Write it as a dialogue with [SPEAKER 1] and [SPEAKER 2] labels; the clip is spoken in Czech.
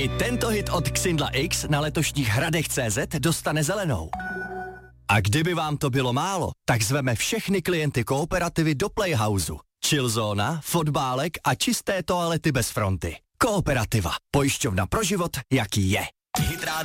[SPEAKER 1] I tento hit od Xindla X na letošních Hradech.cz dostane zelenou. A kdyby vám to bylo málo, tak zveme všechny klienty Kooperativy do Playhouseu. Chillzóna, fotbálek a čisté toalety bez fronty. Kooperativa. Pojišťovna pro život, jaký je.